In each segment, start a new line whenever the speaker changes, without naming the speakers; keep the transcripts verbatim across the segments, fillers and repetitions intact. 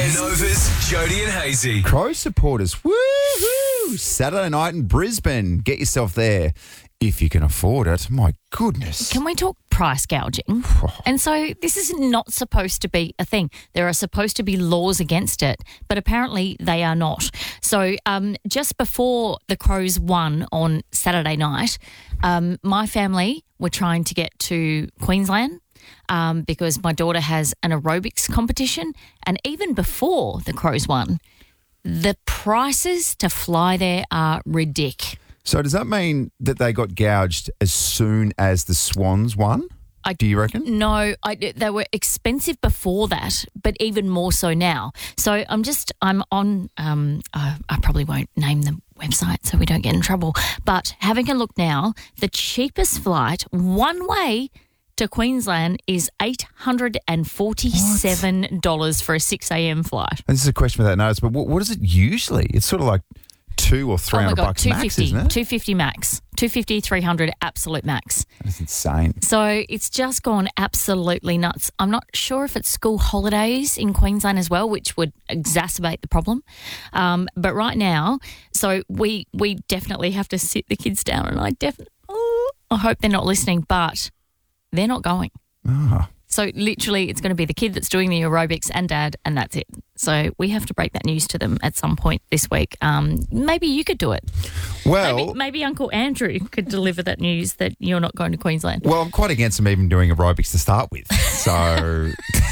Yes.
Nova's Jody and Hazy.
Crow supporters, woohoo! Saturday night in Brisbane. Get yourself there if you can afford it. My goodness.
Can we talk price gouging? And so this is not supposed to be a thing. There are supposed to be laws against it, but apparently they are not. So um, just before the Crows won on Saturday night, um, my family were trying to get to Queensland um, because my daughter has an aerobics competition. And even before the Crows won, the prices to fly there are ridiculous.
So does that mean that they got gouged as soon as the Swans won?
I,
Do you reckon?
No, I, they were expensive before that, but even more so now. So I'm just, I'm on, um, uh, I probably won't name the website so we don't get in trouble, but having a look now, the cheapest flight one way to Queensland is eight hundred forty-seven dollars for a six a.m. flight.
And this is a question without notice, but what, what is it usually? It's sort of like two or three
Oh my
hundred
God,
bucks
two
max,
fifty,
isn't it?
two fifty max, two fifty, three hundred absolute max.
That's insane.
So it's just gone absolutely nuts. I'm not sure if it's school holidays in Queensland as well, which would exacerbate the problem. Um, but right now, so we we definitely have to sit the kids down, and I definitely, oh, I hope they're not listening, but they're not going.
Ah.
So literally it's going to be the kid that's doing the aerobics and dad, and that's it. So we have to break that news to them at some point this week. Um, maybe you could do it.
Well,
Maybe, maybe Uncle Andrew could deliver that news that you're not going to Queensland.
well, I'm quite against them even doing aerobics to start with. So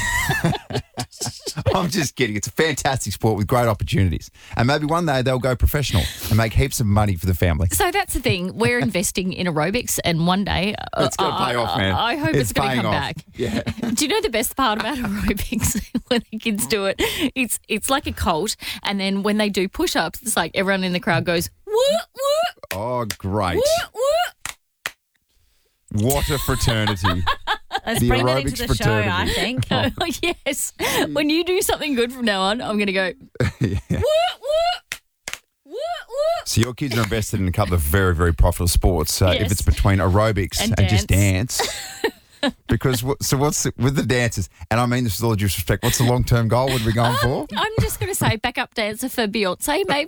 I'm just kidding. It's a fantastic sport with great opportunities. And maybe one day they'll go professional and make heaps of money for the family.
So that's the thing. We're investing in aerobics, and one day uh,
It's going to pay
I-
off, man.
I hope it's, going to
paying
come
off.
back.
Yeah.
Do you know the best part about aerobics when the kids do it? It's it's like a cult, and then when they do push-ups, it's like everyone in the crowd goes, woo, woo,
Oh, great.
woo, woo.
What a fraternity.
Let's
The
bring that
aerobics
into the show,
fraternity.
I think.
Oh, yes. When you do something good from now on, I'm going to go,
Yeah.
woo, woo, woo, woo.
So your kids are invested in a couple of very, very profitable sports. So
Yes.
if it's between aerobics
And
and, just dance. Because, what, so what's the, with the dances, and I mean this with all due respect, what's the long-term goal? What are we going for?
I'm just going to say backup dancer for Beyonce, maybe.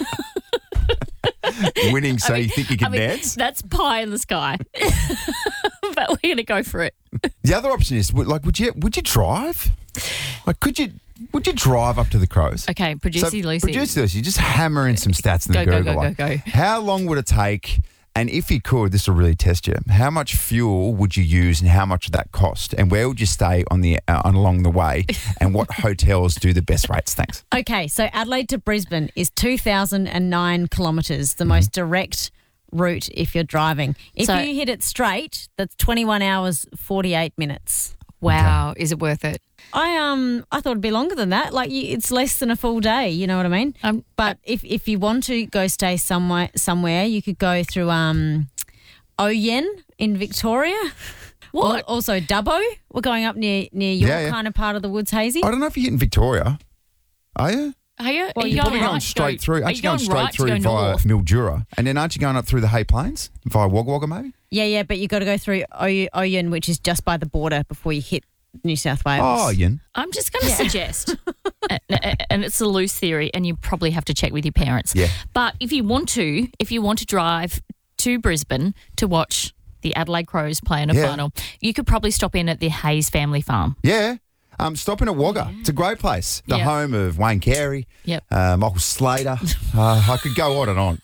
Winning so
I mean-
you think you can
I mean,
dance?
That's pie in the sky. But we're going to go for it.
The other option is, would- like, would you would you drive? Like, could you would you drive up to the Crows?
Okay, producer Lucy.
Producer Lucy, just hammer in some stats in the
Go, go,
Google.
go,
one.
go, go.
How long would it take? And if you could, this will really test you. How much fuel would you use, and how much would that cost? And where would you stay on the uh, on along the way? And what hotels do the best rates? Thanks.
Okay, so Adelaide to Brisbane is two thousand nine kilometres, the most direct route if you're driving. If
So-
you hit it straight, that's twenty-one hours, forty-eight minutes.
Wow, is it worth it?
I um I thought it'd be longer than that. Like you, it's less than a full day. You know what I mean?
Um,
But if, if you want to go stay somewhere somewhere, you could go through um Oyen in Victoria.
What?
Al- Also Dubbo. We're going up near near your
Yeah, yeah.
kind of part of the woods, Hazy.
I don't know if you're hitting Victoria. Are you?
Are you,
Well,
are you
you're
going
Probably
right
going
to
straight
go-
through.
are
Aren't
you
you going
going
straight
right to
through
go
via
north?
Mildura? And then aren't you going up through the Hay Plains via Wagga Wagga maybe?
Yeah, yeah, but you got to go through Oy- Oyen, which is just by the border before you hit New South Wales.
Oh, Yin.
I'm just going to suggest, and, and it's a loose theory, and you probably have to check with your parents.
Yeah.
But if you want to, if you want to drive to Brisbane to watch the Adelaide Crows play in a
Yeah.
final, you could probably stop in at the Hayes family farm.
Yeah. Um, stopping at Wagga. It's a great place. The
Yeah.
home of Wayne Carey,
Yep.
uh, Michael Slater. uh, I could go on and on.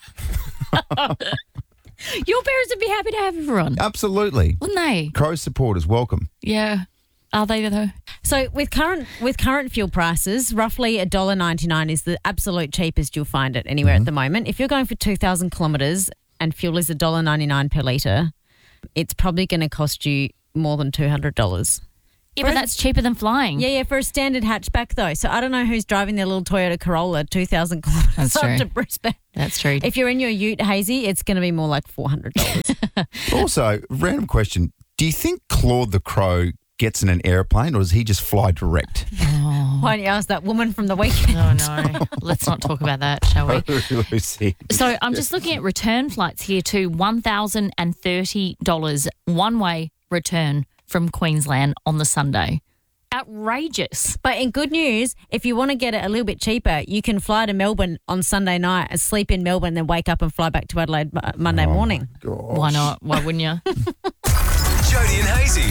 Your parents would be happy to have everyone,
Absolutely.
wouldn't they?
Crows supporters, welcome.
Yeah. Are they though?
So with current with current fuel prices, roughly one dollar ninety-nine is the absolute cheapest you'll find it anywhere
Mm-hmm.
at the moment. If you're going for two thousand kilometres and fuel is one dollar ninety-nine per litre, it's probably going to cost you more than two hundred dollars.
Yeah, but that's cheaper than flying.
Yeah, yeah, for a standard hatchback though. So I don't know who's driving their little Toyota Corolla two thousand kilometres
That's
up
true.
to Brisbane.
That's true.
If you're in your ute, Hazy, it's going to be more like four hundred dollars.
Also, random question. Do you think Claude the Crow gets in an airplane or does he just fly direct?
Why don't you ask that woman from the weekend?
Oh no, let's not talk about that, shall we?
Lucy.
So I'm just looking at return flights here too. one thousand thirty dollars one way return from Queensland on the Sunday. outrageous.
But in good news, if you want to get it a little bit cheaper, you can fly to Melbourne on Sunday night, sleep in Melbourne, then wake up and fly back to Adelaide Mo- Monday
Oh,
morning.
my gosh.
Why not? Why wouldn't you?
Jody and Hazy.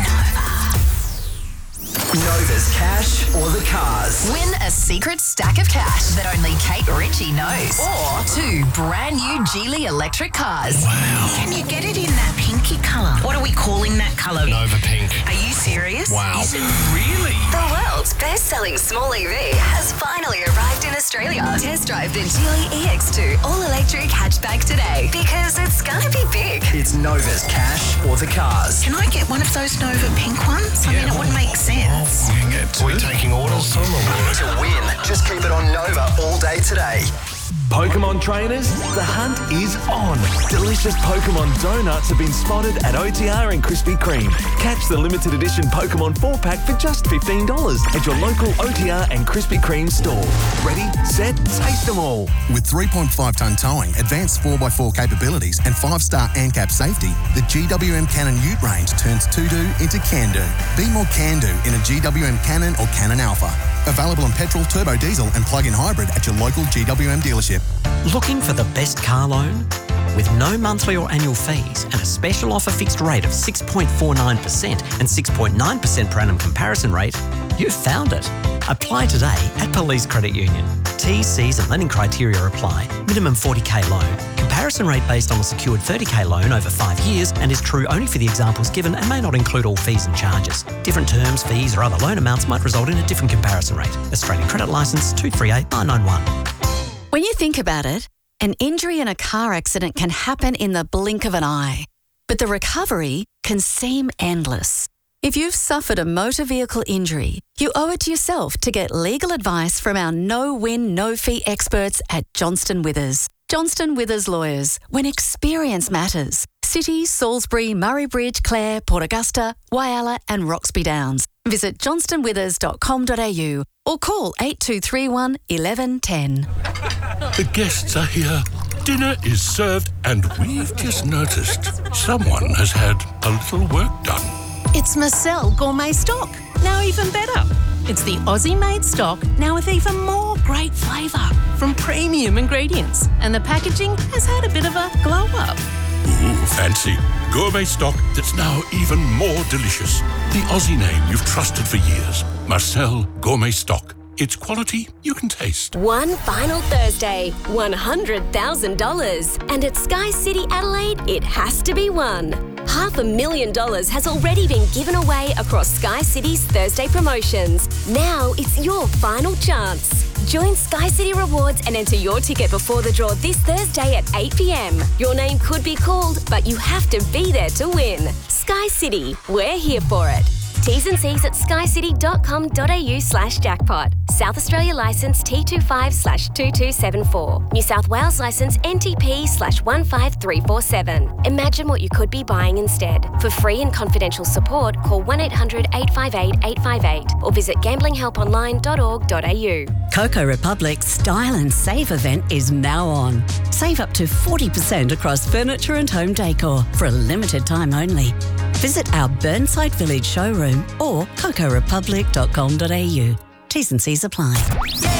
Nova's cash or the cars.
Win a secret stack of cash that only Kate Ritchie knows. Or two brand new Geely electric cars.
Can you get it in that pinky colour? What are we calling that colour?
Nova Pink.
Are you serious?
Wow.
Is it
Really?
The world's best-selling small E V has finally arrived in Australia. Test drive the Geely E X two all-electric hatchback today because it's gonna be big.
It's Nova's cash or the cars.
Can I get one of those Nova pink ones? I mean, it would make sense.
Are we taking orders? To win, just keep it on Nova all day today.
Pokemon trainers, the hunt is on. Delicious Pokemon donuts have been spotted at O T R and Krispy Kreme. Catch the limited edition Pokemon four pack for just fifteen dollars at your local O T R and Krispy Kreme store. Ready, set, taste them all.
With three point five tonne towing, advanced four by four capabilities and five star ANCAP safety, the G W M Cannon Ute range turns to-do into can-do. Be more can-do in a G W M Cannon or Cannon Alpha. Available in petrol, turbo diesel and plug-in hybrid at your local G W M dealership.
Looking for the best car loan? With no monthly or annual fees and a special offer fixed rate of six point four nine percent and six point nine percent per annum comparison rate, you've found it. Apply today at Police Credit Union. T's, C's and lending criteria apply. Minimum forty K loan. Comparison rate based on a secured thirty K loan over five years and is true only for the examples given and may not include all fees and charges. Different terms, fees or other loan amounts might result in a different comparison rate. Australian Credit Licence two three eight nine nine one.
When you think about it, an injury in a car accident can happen in the blink of an eye, but the recovery can seem endless. If you've suffered a motor vehicle injury, you owe it to yourself to get legal advice from our no-win, no-fee experts at Johnston Withers. Johnston Withers Lawyers, when experience matters. City, Salisbury, Murray Bridge, Clare, Port Augusta, Whyalla and Roxby Downs. Visit johnston withers dot com dot a u or call eight two three one, one one one zero.
The guests are here. Dinner is served, and we've just noticed someone has had a little work done.
It's Marcel Gourmet Stock, now even better. It's the Aussie-made stock, now with even more great flavour from premium ingredients. And the packaging has had a bit of a glow-up.
Ooh, fancy. Gourmet stock that's now even more delicious. The Aussie name you've trusted for years. Marcel Gourmet Stock. It's quality you can taste.
One final Thursday, one hundred thousand dollars. And at Sky City Adelaide, it has to be won. Half a million dollars has already been given away across Sky City's Thursday promotions. Now it's your final chance. Join Sky City Rewards and enter your ticket before the draw this Thursday at eight p m. Your name could be called, but you have to be there to win. Sky City, we're here for it. T's and C's at skycity dot com dot a u slash jackpot. South Australia licence T twenty-five slash two two seven four. New South Wales licence N T P slash one five three four seven. Imagine what you could be buying instead. For free and confidential support, call one eight hundred eight five eight eight five eight or visit gambling help online dot org dot a u.
Coco Republic's Style and Save event is now on. Save up to forty percent across furniture and home decor for a limited time only. Visit our Burnside Village showroom or coco republic dot com dot a u. T's and C's apply.